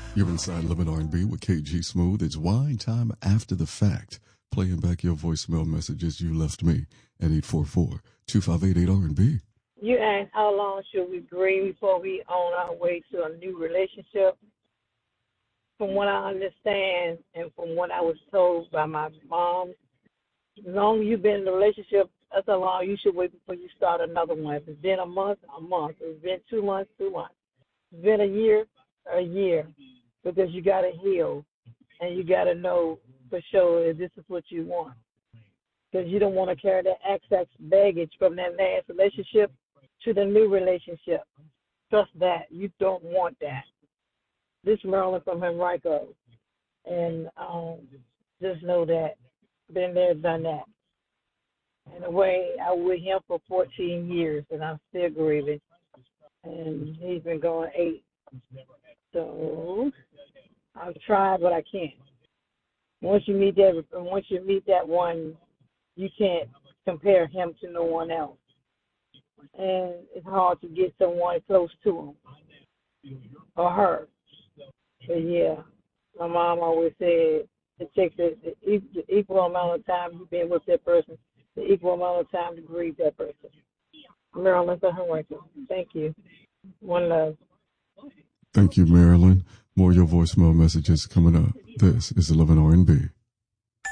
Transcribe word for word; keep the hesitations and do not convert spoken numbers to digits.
You're inside Living R and B with K G Smooth. It's wine time after the fact. Playing back your voicemail messages you left me at eight four four, two five eight, eight R and B. You asked how long should we grieve before we on our way to a new relationship. From what I understand and from what I was told by my mom, as long as you've been in a relationship, that's how long you should wait before you start another one. If it's been a month, a month. If it's been two months, two months. If it's been a year, a year. Because you got to heal and you got to know for sure if this is what you want. Because you don't want to carry that excess baggage from that last relationship to the new relationship. Trust that. You don't want that. This is Marilyn from Henrico. And um, just know that. Been there, done that. In a way, I was with him for fourteen years, and I'm still grieving. And he's been going eight. So I've tried, but I can't. Once you meet that, once you meet that one, you can't compare him to no one else. And it's hard to get someone close to him or her. But yeah, my mom always said it takes the, the equal amount of time you've been with that person, the equal amount of time to grieve that person. Marilyn for her work. Thank you. One love. Thank you, Marilyn. More of your voicemail messages coming up. This is Living R and B.